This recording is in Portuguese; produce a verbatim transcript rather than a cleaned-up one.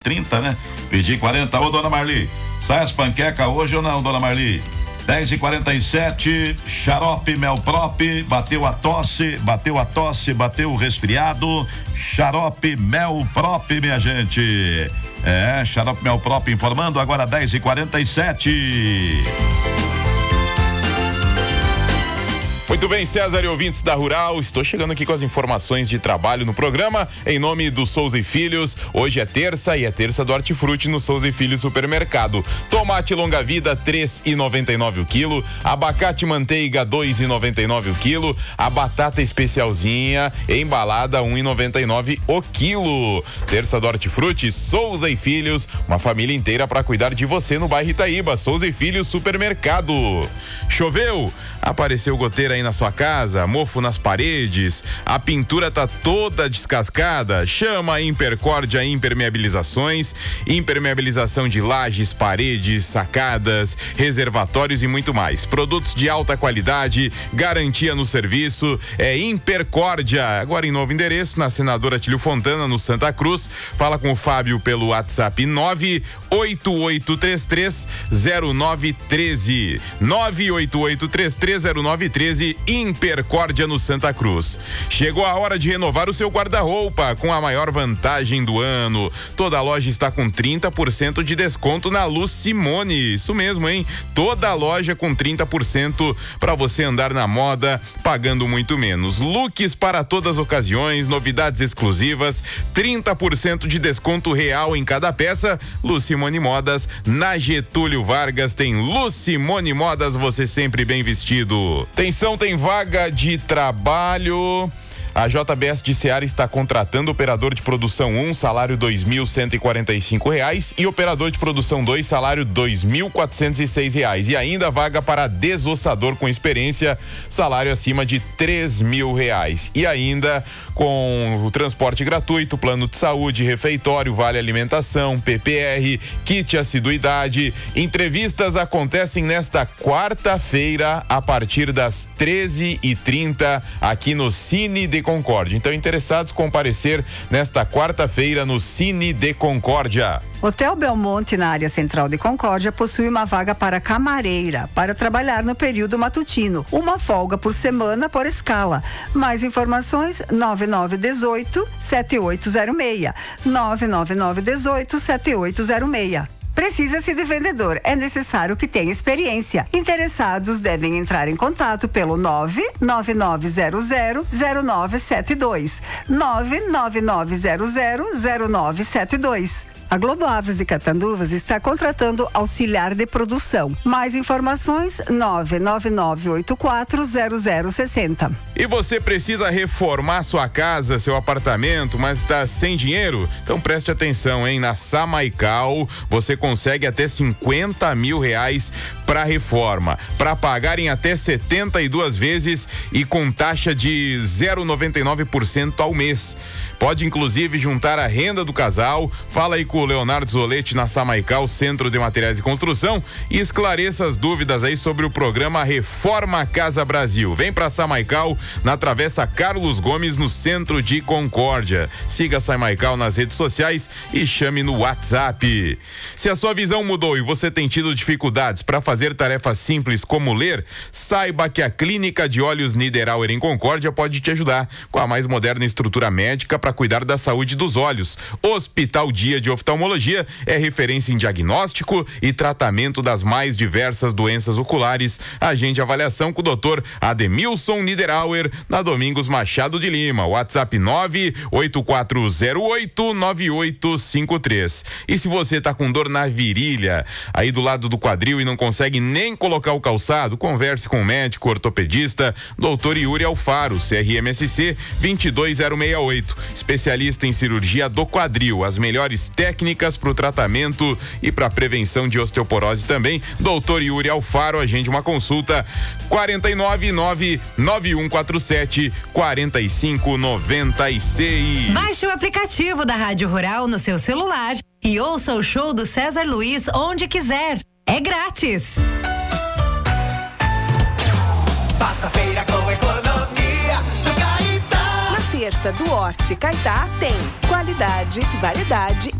trinta, né? Pedi quarenta. Ô, dona Marli, sai as panquecas hoje ou não, dona Marli? dez e quarenta e sete, xarope Melprop, bateu a tosse, bateu a tosse, bateu o resfriado, xarope Melprop, minha gente. É, xarope Melprop informando, agora dez e quarenta e sete. Muito bem, César e ouvintes da Rural, estou chegando aqui com as informações de trabalho no programa, em nome do Souza e Filhos. Hoje é terça e é terça do Hortifruti no Souza e Filhos Supermercado. Tomate longa vida, três e noventa e nove o quilo. Abacate manteiga, dois e noventa e nove o quilo. A batata especialzinha, embalada, um e noventa e nove o quilo. Terça do Hortifruti, Souza e Filhos, uma família inteira para cuidar de você no bairro Itaíba. Souza e Filhos Supermercado. Choveu? Apareceu goteira aí na sua casa, mofo nas paredes, a pintura tá toda descascada? Chama a Impercórdia Impermeabilizações, impermeabilização de lajes, paredes, sacadas, reservatórios e muito mais. Produtos de alta qualidade, garantia no serviço, é Impercórdia. Agora em novo endereço, na Senadora Tílio Fontana, no Santa Cruz. Fala com o Fábio pelo WhatsApp nove oito oito três três zero nove um três, nove oito oito três três zero nove um três. Impercórdia no Santa Cruz. Chegou a hora de renovar o seu guarda-roupa com a maior vantagem do ano. Toda a loja está com trinta por cento de desconto na Luz Simone. Isso mesmo, hein? Toda a loja com trinta por cento para você andar na moda, pagando muito menos. Looks para todas as ocasiões, novidades exclusivas, trinta por cento de desconto real em cada peça. Luz Simone Modas, na Getúlio Vargas tem Luz Simone Modas, você sempre bem vestido. Atenção, tem vaga de trabalho. A J B S de Ceará está contratando operador de produção um, salário dois mil cento e quarenta e cinco reais, e operador de produção dois, salário dois mil quatrocentos e seis reais, e ainda vaga para desossador com experiência, salário acima de três mil reais, e ainda com o transporte gratuito, plano de saúde, refeitório, vale alimentação, P P R, kit assiduidade. Entrevistas acontecem nesta quarta-feira a partir das treze e trinta aqui no Cine de Concórdia. Então, interessados comparecer nesta quarta-feira no Cine de Concórdia. Hotel Belmonte, na área central de Concórdia, possui uma vaga para camareira, para trabalhar no período matutino. Uma folga por semana por escala. Mais informações, nove nove um oito, sete oito zero seis. nove nove nove um oito, sete oito zero seis. Precisa-se de vendedor, é necessário que tenha experiência. Interessados devem entrar em contato pelo nove nove nove zero zero zero nove sete dois, nove nove nove zero zero zero nove sete dois. A Globo Aves e Catanduvas está contratando auxiliar de produção. Mais informações, nove nove nove oito quatro zero zero seis zero. E você precisa reformar sua casa, seu apartamento, mas está sem dinheiro? Então preste atenção, hein? Na Samaical, você consegue até cinquenta mil reais para reforma, para pagar em até setenta e duas vezes e com taxa de zero vírgula noventa e nove por cento ao mês. Pode inclusive juntar a renda do casal. Fala aí com o Leonardo Zoletti na Samaical, Centro de Materiais e Construção, e esclareça as dúvidas aí sobre o programa Reforma Casa Brasil. Vem pra Samaical, na Travessa Carlos Gomes, no centro de Concórdia. Siga a Samaical nas redes sociais e chame no WhatsApp. Se a sua visão mudou e você tem tido dificuldades para fazer tarefas simples como ler, saiba que a Clínica de Olhos Niederauer em Concórdia pode te ajudar com a mais moderna estrutura médica para cuidar da saúde dos olhos. Hospital Dia de Oftalmologia é referência em diagnóstico e tratamento das mais diversas doenças oculares. Agende avaliação com o doutor Ademilson Niederauer na Domingos Machado de Lima. WhatsApp nove oito quatro zero oito nove oito cinco três. E se você tá com dor na virilha, aí do lado do quadril, e não consegue nem colocar o calçado, converse com o médico ortopedista doutor Yuri Alfaro, C R M S C dois dois zero seis oito. Especialista em cirurgia do quadril, as melhores técnicas para o tratamento e para prevenção de osteoporose também. doutor Yuri Alfaro, agende uma consulta quarenta e nove nove nove um quatro sete quarenta e cinco noventa e seis. Baixe o aplicativo da Rádio Rural no seu celular e ouça o show do César Luiz onde quiser. É grátis. Faça feira com economia do Caetá. Na terça do Horti Caetá tem qualidade, variedade